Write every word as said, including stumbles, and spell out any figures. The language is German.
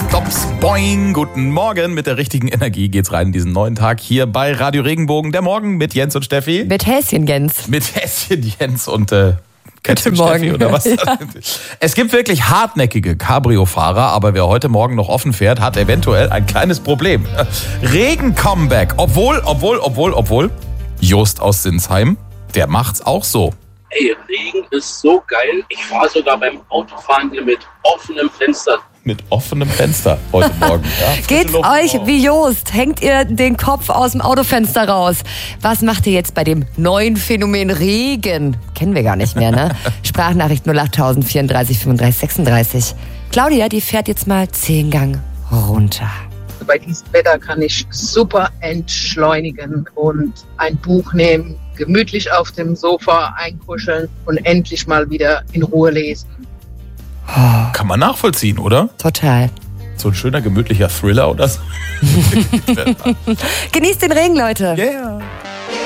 Stops, boing. Guten Morgen. Mit der richtigen Energie geht's rein in diesen neuen Tag hier bei Radio Regenbogen. Der Morgen mit Jens und Steffi. Mit Häschen Jens. Mit Häschen Jens und äh, Guten Morgen. Steffi oder was? Ja. Es gibt wirklich hartnäckige Cabrio-Fahrer, aber wer heute Morgen noch offen fährt, hat eventuell ein kleines Problem. Regen-Comeback. Obwohl, obwohl, obwohl, obwohl, Jost aus Sinsheim, der macht's auch so. Ey, Regen ist so geil. Ich fahre sogar beim Autofahren hier mit offenem Fenster. Mit offenem Fenster heute Morgen. Ja, Geht's Luft. euch wie Jost? Hängt ihr den Kopf aus dem Autofenster raus? Was macht ihr jetzt bei dem neuen Phänomen Regen? Kennen wir gar nicht mehr, ne? Sprachnachricht null acht vierunddreißig fünfunddreißig sechsunddreißig. Claudia, die fährt jetzt mal zehn Gang runter. Bei diesem Wetter kann ich super entschleunigen und ein Buch nehmen, gemütlich auf dem Sofa einkuscheln und endlich mal wieder in Ruhe lesen. Kann man nachvollziehen, oder? Total. So ein schöner, gemütlicher Thriller oder so. Genießt den Regen, Leute. Yeah.